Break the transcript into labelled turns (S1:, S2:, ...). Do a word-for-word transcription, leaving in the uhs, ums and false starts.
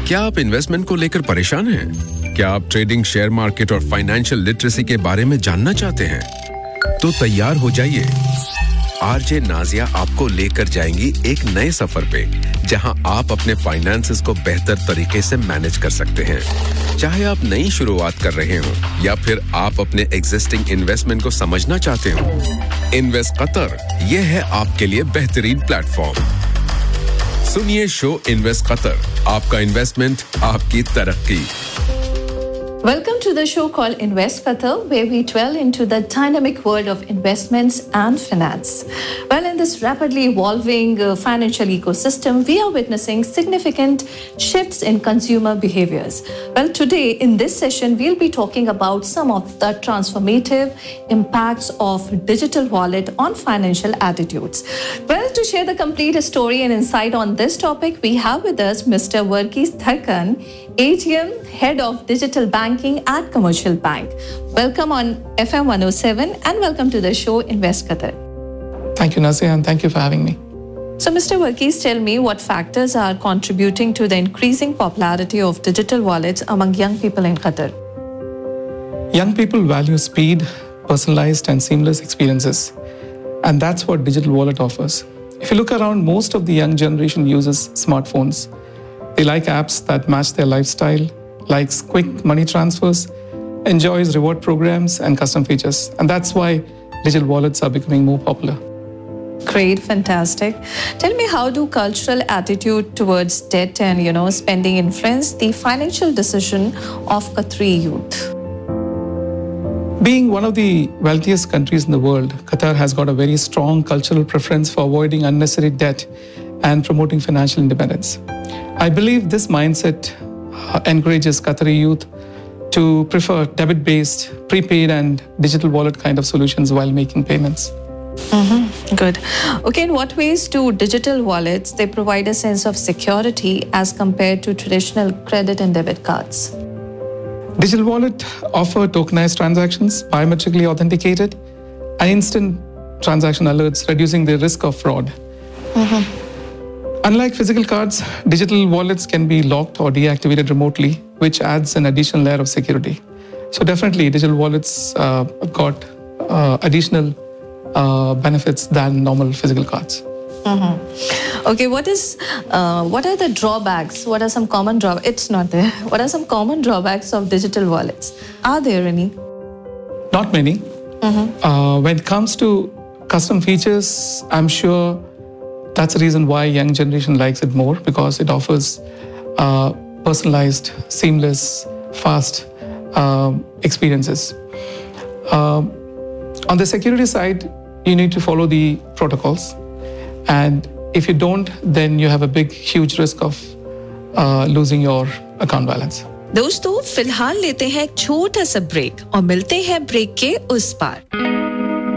S1: क्या आप इन्वेस्टमेंट को लेकर परेशान हैं? क्या आप ट्रेडिंग, शेयर मार्केट और फाइनेंशियल लिटरेसी के बारे में जानना चाहते हैं? तो तैयार हो जाइए। आरजे नाजिया आपको लेकर जाएंगी एक नए सफर पे, जहां आप अपने फाइनेंसेस को बेहतर तरीके से मैनेज कर सकते हैं। चाहे आप नई शुरुआत कर रहे हो या फिर आप अपने एग्जिस्टिंग इन्वेस्टमेंट को समझना चाहते हो, इन्वेस्ट कतर ये है आपके लिए बेहतरीन प्लेटफॉर्म। सुनिए शो इन्वेस्ट कतर, आपका इन्वेस्टमेंट, आपकी तरक्की।
S2: Welcome to the show called Invest Qatar, where we dwell into the dynamic world of investments and finance. Well, in this rapidly evolving uh, financial ecosystem, we are witnessing significant shifts in consumer behaviors. Well, today in this session, we'll be talking about some of the transformative impacts of digital wallet on financial attitudes. Well, to share the complete story and insight on this topic, we have with us Mister Verghese Dharkan, A G M, Head of Digital Banking at Commercial Bank. Welcome on F M one oh seven and welcome to the show Invest Qatar.
S3: Thank you, Nazia, and thank you for having me.
S2: So, Mister Verghese, tell me what factors are contributing to the increasing popularity of digital wallets among young people in Qatar?
S3: Young people value speed, personalized and seamless experiences. And that's what digital wallet offers. If you look around, most of the young generation uses smartphones. They like apps that match their lifestyle, likes quick money transfers, enjoys reward programs and custom features. And that's why digital wallets are becoming more popular.
S2: Great, fantastic. Tell me, how do cultural attitude towards debt and, you know, spending influence the financial decision of Qatari youth?
S3: Being one of the wealthiest countries in the world, Qatar has got a very strong cultural preference for avoiding unnecessary debt and promoting financial independence. I believe this mindset uh, encourages Qatari youth to prefer debit-based, prepaid and digital wallet kind of solutions while making payments.
S2: Mm-hmm. Good. Okay, in what ways do digital wallets, they provide a sense of security as compared to traditional credit and debit cards?
S3: Digital wallet offer tokenized transactions, biometrically authenticated, and instant transaction alerts, reducing the risk of fraud.
S2: Mm-hmm.
S3: Unlike physical cards, digital wallets can be locked or deactivated remotely, which adds an additional layer of security. So definitely, digital wallets uh, got uh, additional uh, benefits than normal physical cards.
S2: Mm-hmm. Okay, what is, uh, what are the drawbacks? What are some common drawbacks? It's not there. What are some common drawbacks of digital wallets? Are there any?
S3: Not many.
S2: Mm-hmm.
S3: Uh, when it comes to custom features, I'm sure that's the reason why young generation likes it more, because it offers uh, personalized, seamless, fast uh, experiences. Uh, on the security side, you need to follow the protocols. And if you don't, then you have a big, huge risk of uh, losing your account balance.
S4: दोस्तों, फिलहाल लेते हैं एक छोटा सा break और मिलते हैं ब्रेक के उस पार।